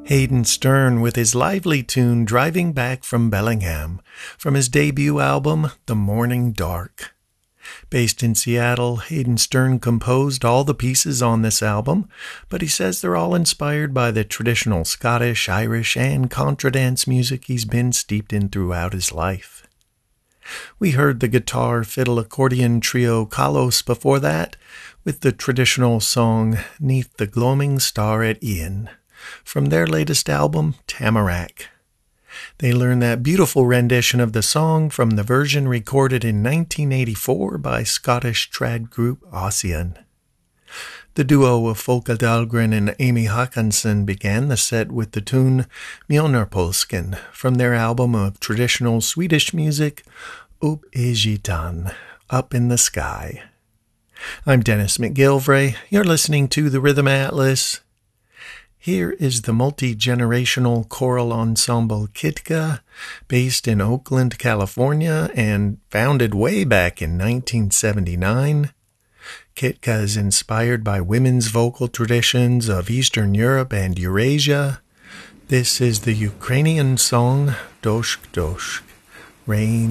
Hayden Stern with his lively tune Driving Back from Bellingham from his debut album The Morning Dark. Based in Seattle, Hayden Stern composed all the pieces on this album, but he says they're all inspired by the traditional Scottish, Irish, and contradance music he's been steeped in throughout his life. We heard the guitar, fiddle, accordion trio Kalos before that, with the traditional song "'Neath the Gloaming Star at Ian" from their latest album, Tamarack. They learned that beautiful rendition of the song from the version recorded in 1984 by Scottish trad group Ossian. The duo of Folke Dahlgren and Amy Håkansson began the set with the tune Mjolnirpolsken from their album of traditional Swedish music, Upp i Skytan, Up in the Sky. I'm Dennis McGilvray. You're listening to the Rhythm Atlas. Here is the multi-generational choral ensemble Kitka, based in Oakland, California, and founded way back in 1979. Kitka is inspired by women's vocal traditions of Eastern Europe and Eurasia. This is the Ukrainian song Doshk Doshk, Rain